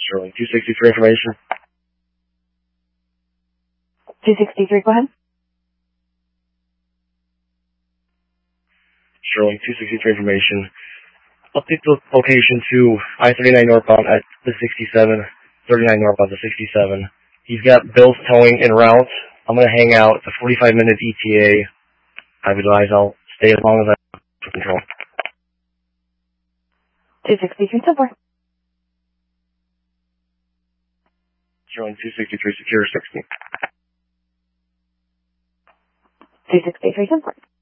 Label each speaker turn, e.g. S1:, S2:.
S1: Sterling 263 information.
S2: 263, go ahead.
S1: Sterling 263 information. Update the location to I-39 northbound at the 67, 39 northbound at the 67. He's got bills towing en route. I'm going to hang out. It's a 45-minute ETA. I would advise I'll stay as long as I have for control.
S2: 263, support.
S1: Sterling 263, secure 60.
S2: 263, support.